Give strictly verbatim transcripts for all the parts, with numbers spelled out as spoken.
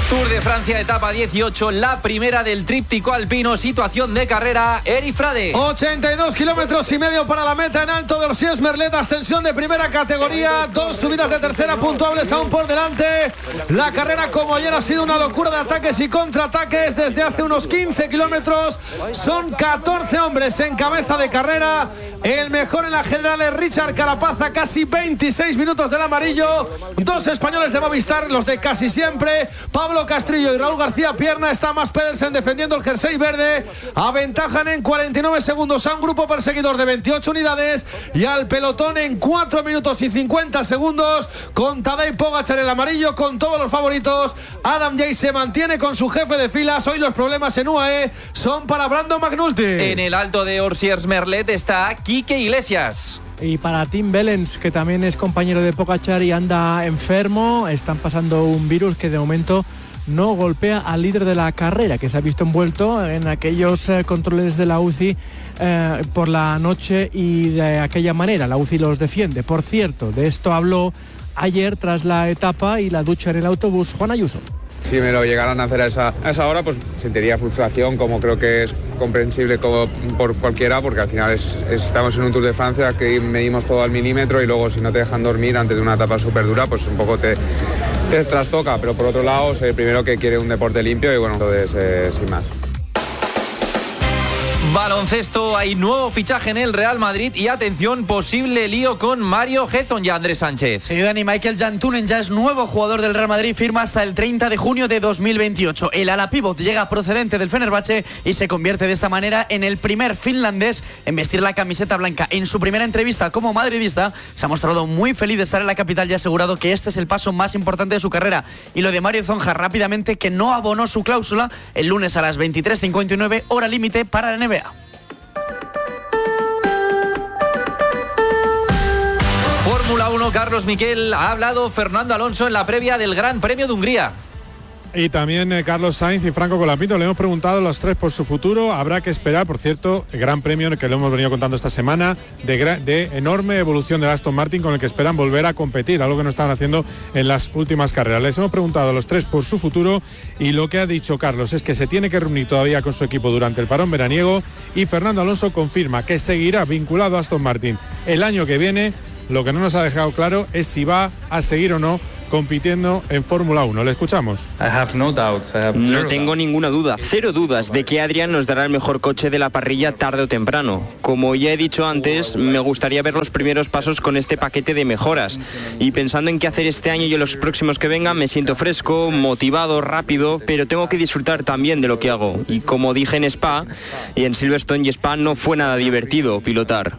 Tour de Francia, etapa dieciocho, la primera del tríptico alpino, situación de carrera, Eri Frade. ochenta y dos kilómetros y medio para la meta en Alto de Orsies Merlet, ascensión de primera categoría, dos subidas de tercera puntuables aún por delante. La carrera, como ayer, ha sido una locura de ataques y contraataques desde hace unos quince kilómetros. Son catorce hombres en cabeza de carrera. El mejor en la general es Richard Carapaz, a casi veintiséis minutos del amarillo. Dos españoles de Movistar, los de casi siempre, Pablo Castrillo y Raúl García Pierna. Está Mas Pedersen defendiendo el jersey verde. Aventajan en cuarenta y nueve segundos a un grupo perseguidor de veintiocho unidades y al pelotón en cuatro minutos y cincuenta segundos, con Tadej Pogačar el amarillo, con todos los favoritos. Adam Yates se mantiene con su jefe de filas. Hoy los problemas en U A E son para Brandon McNulty. En el Alto de Orsies Merlet está Quique Iglesias. Y para Tim Wellens, que también es compañero de Pogačar y anda enfermo, están pasando un virus que de momento no golpea al líder de la carrera, que se ha visto envuelto en aquellos eh, controles de la U C I eh, por la noche y de aquella manera. La U C I los defiende. Por cierto, de esto habló ayer tras la etapa y la ducha en el autobús Juan Ayuso. Si me lo llegaran a hacer a esa, a esa hora, pues sentiría frustración, como creo que es comprensible como por cualquiera, porque al final es, es, estamos en un Tour de Francia que medimos todo al milímetro y luego si no te dejan dormir antes de una etapa súper dura, pues un poco te, te trastoca. Pero por otro lado, soy el primero que quiere un deporte limpio y bueno, entonces eh, sin más. Baloncesto, hay nuevo fichaje en el Real Madrid y atención, posible lío con Mario Hezon y Andrés Sánchez. Sí, Dani, Michael Jantunen ya es nuevo jugador del Real Madrid, firma hasta el treinta de junio de dos mil veintiocho. El ala pívot llega procedente del Fenerbahce y se convierte de esta manera en el primer finlandés en vestir la camiseta blanca. En su primera entrevista como madridista se ha mostrado muy feliz de estar en la capital y ha asegurado que este es el paso más importante de su carrera. Y lo de Mario Zonja rápidamente, que no abonó su cláusula el lunes a las veintitrés cincuenta y nueve, hora límite para la N B A. Fórmula uno, Carlos Miquel, ha hablado Fernando Alonso en la previa del Gran Premio de Hungría. Y también eh, Carlos Sainz y Franco Colapinto. Le hemos preguntado a los tres por su futuro. Habrá que esperar, por cierto, el Gran Premio que lo hemos venido contando esta semana, de, gra- de enorme evolución de Aston Martin, con el que esperan volver a competir, algo que no estaban haciendo en las últimas carreras. Les hemos preguntado a los tres por su futuro y lo que ha dicho Carlos es que se tiene que reunir todavía con su equipo durante el parón veraniego, y Fernando Alonso confirma que seguirá vinculado a Aston Martin el año que viene. Lo que no nos ha dejado claro es si va a seguir o no compitiendo en Fórmula uno. Le escuchamos. No tengo ninguna duda, cero dudas de que Adrian nos dará el mejor coche de la parrilla tarde o temprano. Como ya he dicho antes, me gustaría ver los primeros pasos con este paquete de mejoras. Y pensando en qué hacer este año y en los próximos que vengan, me siento fresco, motivado, rápido, pero tengo que disfrutar también de lo que hago. Y como dije en Spa y en Silverstone y Spa, no fue nada divertido pilotar.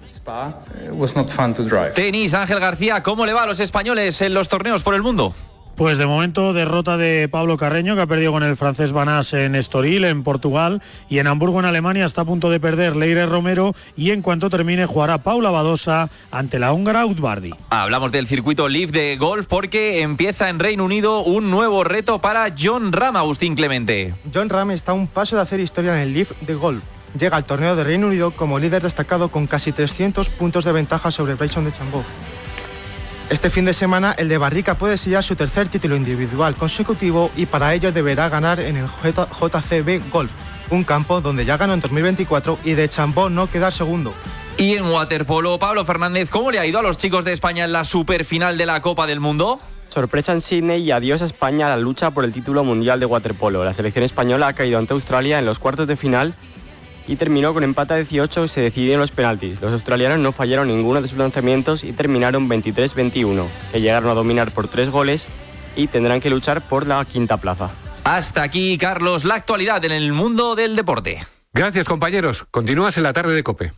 Tenis, Ángel García, ¿cómo le va a los españoles en los torneos por el mundo? Pues de momento derrota de Pablo Carreño, que ha perdido con el francés Vanás en Estoril, en Portugal, y en Hamburgo, en Alemania, está a punto de perder Leire Romero, y en cuanto termine jugará Paula Badosa ante la húngara Utbardi. Hablamos del circuito Leaf de golf porque empieza en Reino Unido un nuevo reto para Jon Rahm, Agustín Clemente. Jon Rahm está a un paso de hacer historia en el Leaf de golf. Llega al torneo de Reino Unido como líder destacado con casi trescientos puntos de ventaja sobre Bryson DeChambeau. Este fin de semana el de Barrica puede sellar su tercer título individual consecutivo y para ello deberá ganar en el J C B Golf, un campo donde ya ganó en dos mil veinticuatro y DeChambeau no quedar segundo. Y en waterpolo, Pablo Fernández, ¿cómo le ha ido a los chicos de España en la superfinal de la Copa del Mundo? Sorpresa en Sydney y adiós a España a la lucha por el título mundial de waterpolo. La selección española ha caído ante Australia en los cuartos de final y terminó con empate a dieciocho y se decidió en los penaltis. Los australianos no fallaron ninguno de sus lanzamientos y terminaron veintitrés veintiuno, que llegaron a dominar por tres goles y tendrán que luchar por la quinta plaza. Hasta aquí, Carlos, la actualidad en el mundo del deporte. Gracias, compañeros. Continúas en la tarde de COPE.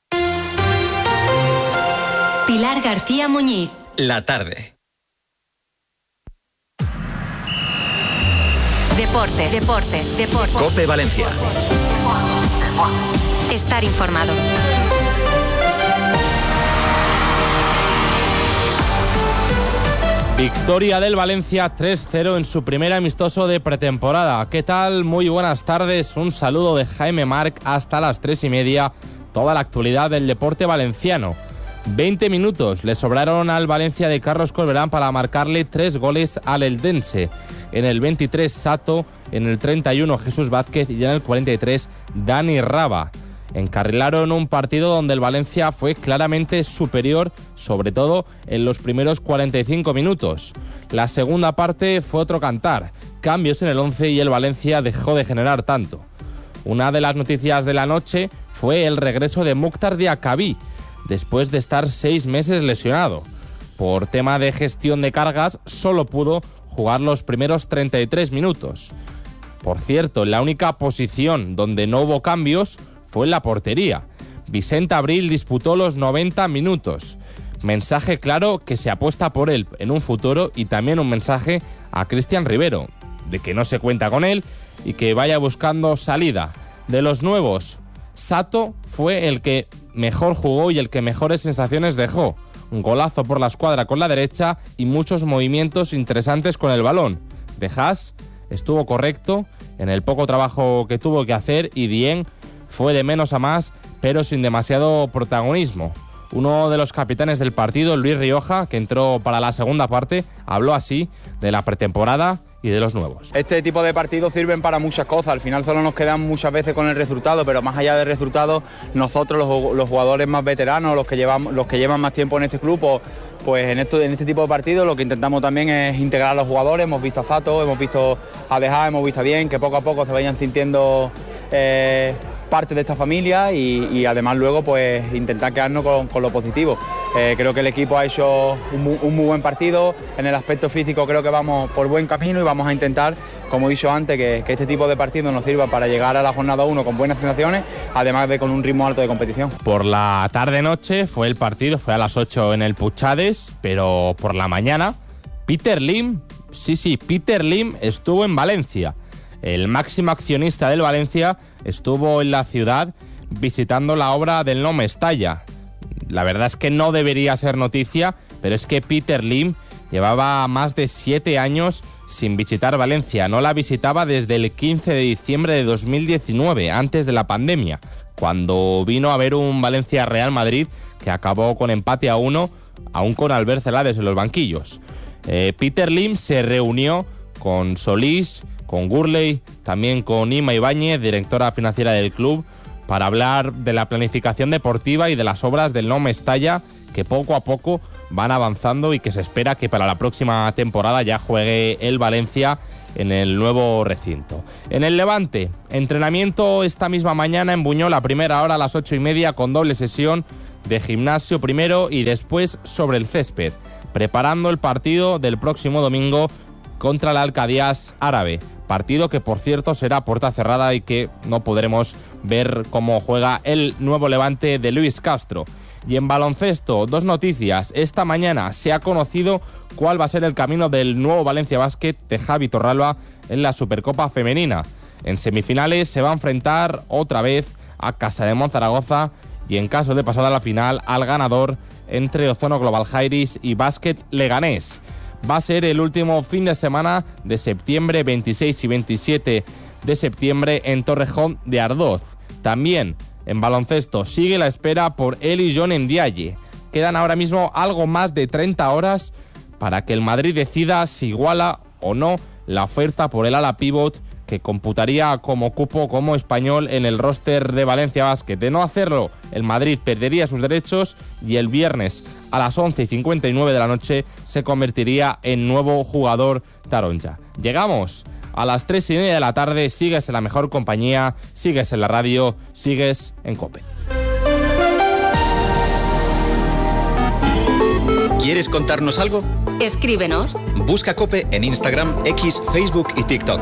Pilar García Muñiz. La tarde. Deportes, deportes, deportes. COPE Valencia. Estar informado. Victoria del Valencia tres cero en su primer amistoso de pretemporada. ¿Qué tal? Muy buenas tardes. Un saludo de Jaime Marc hasta las tres y media. Toda la actualidad del deporte valenciano. veinte minutos le sobraron al Valencia de Carlos Corberán para marcarle tres goles al Eldense. En el veintitrés Sato, en el treinta y uno Jesús Vázquez y en el cuarenta y tres Dani Raba. Encarrilaron un partido donde el Valencia fue claramente superior, sobre todo en los primeros cuarenta y cinco minutos. La segunda parte fue otro cantar, cambios en el once y el Valencia dejó de generar tanto. Una de las noticias de la noche fue el regreso de Mukhtar Diakhaby, después de estar seis meses lesionado. Por tema de gestión de cargas, solo pudo jugar los primeros treinta y tres minutos. Por cierto, la única posición donde no hubo cambios fue en la portería. Vicente Abril disputó los noventa minutos. Mensaje claro que se apuesta por él en un futuro y también un mensaje a Cristian Rivero, de que no se cuenta con él y que vaya buscando salida. De los nuevos, Sato fue el que mejor jugó y el que mejores sensaciones dejó. Un golazo por la escuadra con la derecha y muchos movimientos interesantes con el balón. De Haas estuvo correcto en el poco trabajo que tuvo que hacer y Dieng fue de menos a más, pero sin demasiado protagonismo. Uno de los capitanes del partido, Luis Rioja, que entró para la segunda parte, habló así de la pretemporada y de los nuevos. Este tipo de partidos sirven para muchas cosas, al final solo nos quedan muchas veces con el resultado, pero más allá del resultado, nosotros los, los jugadores más veteranos, los que, llevamos, los que llevan más tiempo en este club, pues, pues en, esto, en este tipo de partidos lo que intentamos también es integrar a los jugadores. Hemos visto a Fato, hemos visto a Deja, hemos visto a Bien, que poco a poco se vayan sintiendo eh, parte de esta familia y, y además luego pues intentar quedarnos con, con lo positivo. Eh, creo que el equipo ha hecho un muy, un muy buen partido. En el aspecto físico creo que vamos por buen camino y vamos a intentar, como he dicho antes, que, que este tipo de partidos nos sirva para llegar a la jornada uno con buenas sensaciones, además de con un ritmo alto de competición. Por la tarde-noche fue el partido, fue a las ocho en el Puchades, pero por la mañana Peter Lim, sí, sí, Peter Lim estuvo en Valencia. El máximo accionista del Valencia estuvo en la ciudad visitando la obra del No Mestalla. La verdad es que no debería ser noticia, pero es que Peter Lim llevaba más de siete años sin visitar Valencia. No la visitaba desde el quince de diciembre de dos mil diecinueve, antes de la pandemia, cuando vino a ver un Valencia-Real Madrid que acabó con empate a uno, aún con Albert Celades en los banquillos. Eh, Peter Lim se reunió con Solís, con Gurley, también con Ima Ibáñez, directora financiera del club, para hablar de la planificación deportiva y de las obras del No Mestalla, que poco a poco van avanzando y que se espera que para la próxima temporada ya juegue el Valencia en el nuevo recinto. En el Levante, entrenamiento esta misma mañana en Buñol a primera hora a las ocho y media con doble sesión de gimnasio primero y después sobre el césped, preparando el partido del próximo domingo contra el Alcadías árabe. Partido que, por cierto, será a puerta cerrada y que no podremos ver cómo juega el nuevo Levante de Luis Castro. Y en baloncesto, dos noticias. Esta mañana se ha conocido cuál va a ser el camino del nuevo Valencia Basket de Javi Torralba en la Supercopa Femenina. En semifinales se va a enfrentar otra vez a Casademont Zaragoza y en caso de pasar a la final al ganador entre Ozono Global Jairis y Basket Leganés. Va a ser el último fin de semana de septiembre, veintiséis y veintisiete de septiembre en Torrejón de Ardoz. También en baloncesto sigue la espera por Eli John Ndiaye. Quedan ahora mismo algo más de treinta horas para que el Madrid decida si iguala o no la oferta por el ala pívot que computaría como cupo como español en el roster de Valencia Basket. De no hacerlo, el Madrid perdería sus derechos y el viernes a las once y cincuenta y nueve de la noche se convertiría en nuevo jugador taronja. Llegamos a las tres y media de la tarde, sigues en la mejor compañía, sigues en la radio, sigues en COPE. ¿Quieres contarnos algo? Escríbenos. Busca COPE en Instagram, X, Facebook y TikTok.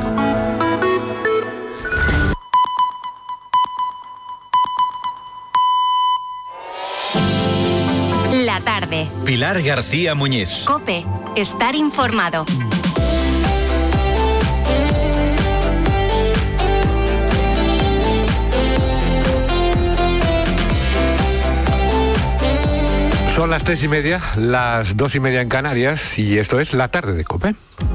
La tarde. Pilar García Muñiz. COPE. Estar informado. Son las tres y media, las dos y media en Canarias y esto es La Tarde de COPE.